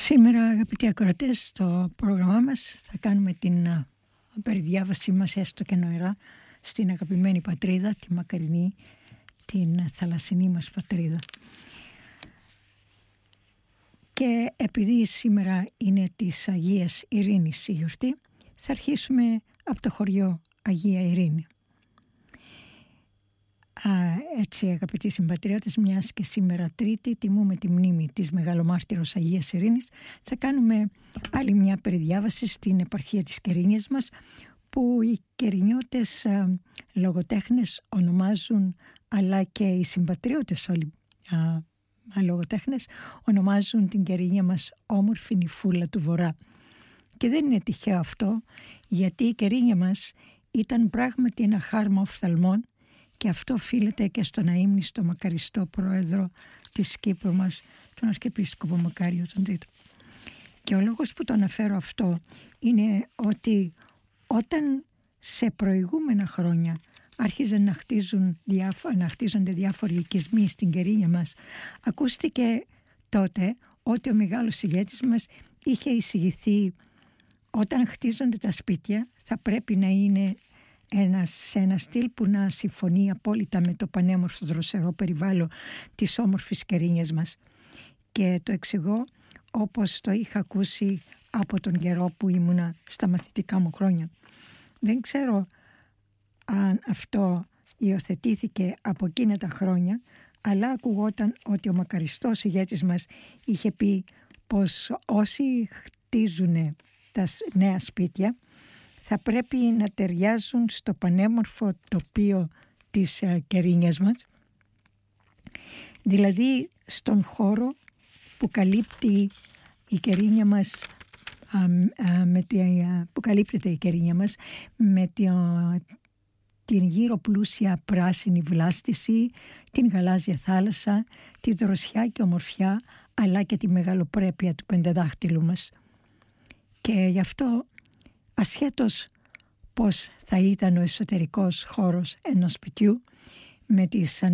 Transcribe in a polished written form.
Σήμερα, αγαπητοί ακροατές, στο πρόγραμμά μας θα κάνουμε την περιδιάβασή μας έστω και νοερά στην αγαπημένη πατρίδα, τη μακρινή, την θαλασσινή μας πατρίδα. Και επειδή σήμερα είναι της Αγίας Ειρήνης η γιορτή, θα αρχίσουμε από το χωριό Αγία Ειρήνη. Έτσι, αγαπητοί συμπατριώτες, μιας και σήμερα Τρίτη τιμούμε τη μνήμη της Μεγαλομάρτυρος Αγίας Ειρήνης, θα κάνουμε άλλη μια περιδιάβαση στην επαρχία της Κερίνιας μας, που οι Κερινιώτες λογοτέχνες ονομάζουν, αλλά και οι συμπατριώτες όλοι λογοτέχνες ονομάζουν την Κερίνια μας όμορφη νυφούλα του Βορρά. Και δεν είναι τυχαίο αυτό, γιατί η Κερίνια μας ήταν πράγματι ένα χάρμα οφθαλμών, και αυτό οφείλεται και στον αείμνηστο μακαριστό πρόεδρο της Κύπρου μας, τον Αρχιεπίσκοπο Μακάριο τον Τρίτο. Και ο λόγος που το αναφέρω αυτό είναι ότι όταν σε προηγούμενα χρόνια άρχιζαν να χτίζονται διάφοροι οικισμοί στην Κερίνια μας, ακούστηκε τότε ότι ο μεγάλος ηγέτης μας είχε εισηγηθεί όταν χτίζονται τα σπίτια θα πρέπει να είναι σε ένα στυλ που να συμφωνεί απόλυτα με το πανέμορφο δροσερό περιβάλλον της όμορφης Κερίνιας μας. Και το εξηγώ όπως το είχα ακούσει από τον καιρό που ήμουνα στα μαθητικά μου χρόνια. Δεν ξέρω αν αυτό υιοθετήθηκε από εκείνα τα χρόνια, αλλά ακουγόταν ότι ο μακαριστός ηγέτης μας είχε πει πως όσοι χτίζουν τα νέα σπίτια θα πρέπει να ταιριάζουν στο πανέμορφο τοπίο της Κερίνιας μας, δηλαδή στον χώρο που καλύπτει η Κερίνια μας, που καλύπτεται η Κερίνια μας με την γύρω πλούσια πράσινη βλάστηση, την γαλάζια θάλασσα, τη δροσιά και ομορφιά, αλλά και τη μεγαλοπρέπεια του πενταδάχτυλου μας. Και γι' αυτό, ασχέτως πώς θα ήταν ο εσωτερικός χώρος ενός σπιτιού, με τις